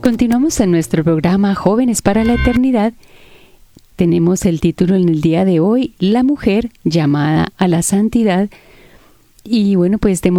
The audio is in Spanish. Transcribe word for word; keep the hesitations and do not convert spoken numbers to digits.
Continuamos en nuestro programa Jóvenes para la Eternidad. Tenemos el título en el día de hoy, La mujer llamada a la santidad. Y bueno, pues